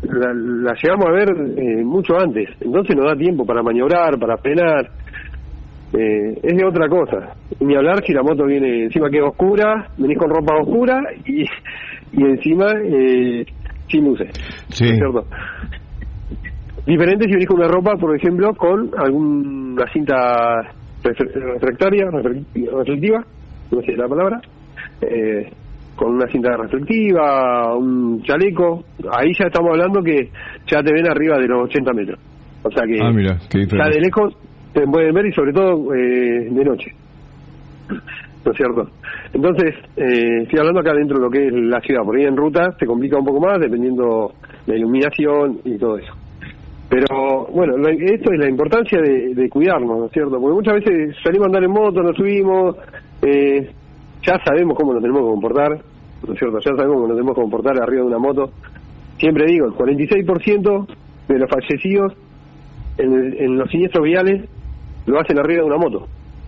la llegamos a ver mucho antes, entonces nos da tiempo para maniobrar, para frenar. Es de otra cosa. Ni hablar si la moto viene encima que es oscura, venís con ropa oscura y encima sin luces. Sí. ¿No es cierto? Diferente si venís con una ropa, por ejemplo, con alguna cinta reflectiva, no sé la palabra, con una cinta reflectiva, un chaleco, ahí ya estamos hablando que ya te ven arriba de los 80 metros. O sea que mira, qué ya de lejos te pueden ver y sobre todo de noche. ¿No es cierto? Entonces, estoy hablando acá dentro de lo que es la ciudad, por ahí en ruta se complica un poco más dependiendo de la iluminación y todo eso. Pero bueno, esto es la importancia de cuidarnos, ¿no es cierto? Porque muchas veces salimos a andar en moto, nos subimos, ya sabemos cómo nos tenemos que comportar, ¿no es cierto? Ya sabemos cómo nos tenemos que comportar arriba de una moto. Siempre digo, el 46% de los fallecidos en los siniestros viales lo hacen arriba de una moto.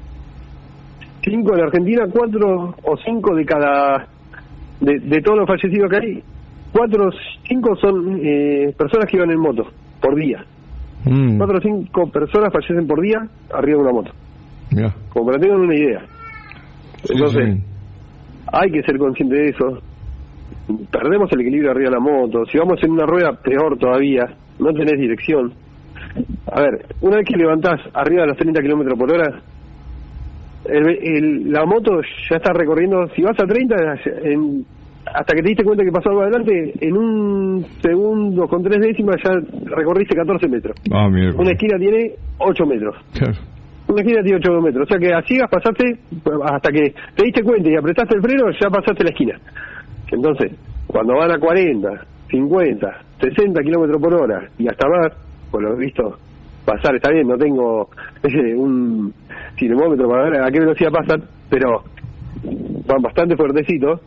5 en Argentina, 4 o 5 de cada... De todos los fallecidos que hay, 4 o 5 son personas que iban en moto por día. 4 o 5 personas fallecen por día arriba de una moto. Yeah. Como para que tengan una idea. Entonces, sí. hay que ser consciente de eso. Perdemos el equilibrio arriba de la moto. Si vamos en una rueda, peor todavía. No tenés dirección. A ver, una vez que levantás arriba de los 30 kilómetros por hora, la moto ya está recorriendo. Si vas a 30, hasta que te diste cuenta que pasó algo adelante, en un segundo con 3 décimas ya recorriste 14 metros. Una esquina tiene 8 metros. Claro. Una esquina tiene 8 metros. O sea que a ciegas pasaste, hasta que te diste cuenta y apretaste el freno, ya pasaste la esquina. Entonces, cuando van a 40, 50, 60 kilómetros por hora y hasta más, por lo visto, pasar está bien, no tengo un cinemómetro para ver a qué velocidad pasan, pero van bastante fuertecitos.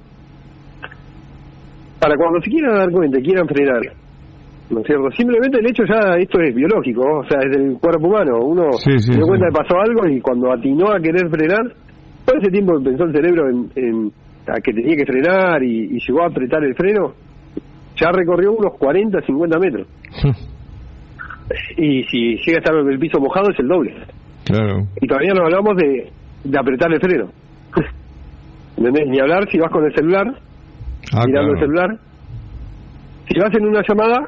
Para cuando se quieran dar cuenta y quieran frenar, ¿no es cierto? Simplemente el hecho ya, esto es biológico, o sea, es del cuerpo humano. Uno se dio cuenta que pasó algo y cuando atinó a querer frenar, todo ese tiempo que pensó el cerebro a que tenía que frenar y llegó a apretar el freno, ya recorrió unos 40, 50 metros. Y si llega a estar en el piso mojado es el doble. Claro. Y todavía no hablamos de apretar el freno. ¿Entendés? Ni hablar si vas con el celular, mirando el celular. Si vas en una llamada,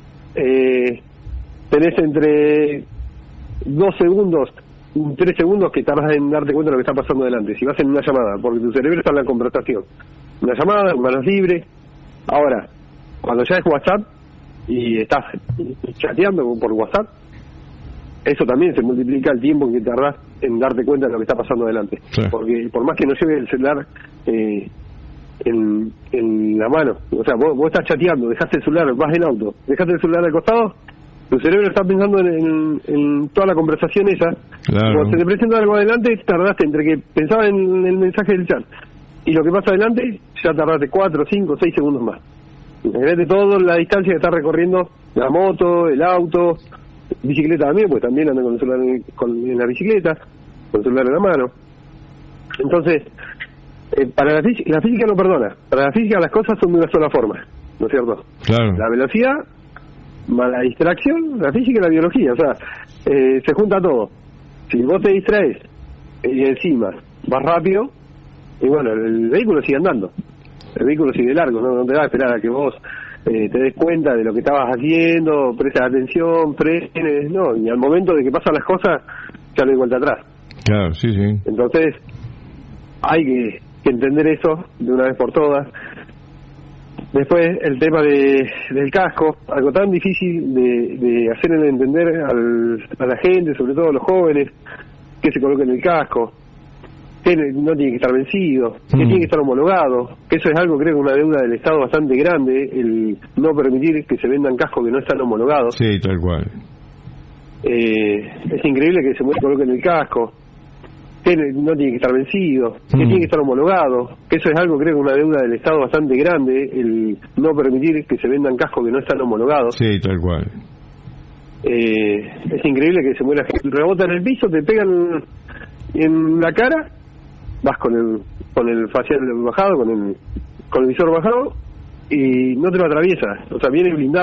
tenés entre 2 segundos, 3 segundos que tardas en darte cuenta de lo que está pasando delante. Si vas en una llamada, porque tu cerebro está en la conversación. Una llamada, manos libres. Ahora, cuando ya es WhatsApp y estás chateando por WhatsApp, eso también se multiplica el tiempo en que tardás en darte cuenta de lo que está pasando adelante. Sí. Porque por más que no lleve el celular en la mano, o sea, vos estás chateando, dejaste el celular, vas en auto, dejaste el celular al costado, tu cerebro está pensando en toda la conversación esa. Claro. Cuando se te presenta algo adelante, tardaste entre que pensaba en el mensaje del chat y lo que pasa adelante, ya tardaste 4, 5, 6 segundos más. Imagínate toda la distancia que está recorriendo la moto, el auto, bicicleta también, pues también andan con el celular en la bicicleta, con el celular en la mano. Entonces, para la física no perdona. Para la física las cosas son de una sola forma, ¿no es cierto? Claro. La velocidad más la distracción, la física y la biología, o sea, se junta todo. Si vos te distraes y encima vas rápido, y bueno, el vehículo sigue andando. El vehículo sigue largo, no te va a esperar a que vos te des cuenta de lo que estabas haciendo, prestes atención, frenes, no, y al momento de que pasan las cosas, ya no hay vuelta atrás. Claro, sí. Entonces, hay que entender eso de una vez por todas. Después, el tema del casco, algo tan difícil de hacerle entender a la gente, sobre todo a los jóvenes, que se coloquen el casco, que no tiene que estar vencido, que tiene que estar homologado, que eso es algo, creo que una deuda del Estado bastante grande, el no permitir que se vendan cascos que no están homologados. Sí, tal cual. Es increíble que se coloquen el casco, que no tiene que estar vencido, que tiene que estar homologado, que eso es algo, creo que una deuda del Estado bastante grande, el no permitir que se vendan cascos que no están homologados. Sí, tal cual. Es increíble que se muera gente, rebota en el piso, te pegan en la cara, vas con el facial bajado, con el visor bajado, y no te lo atraviesa, o sea, viene blindado.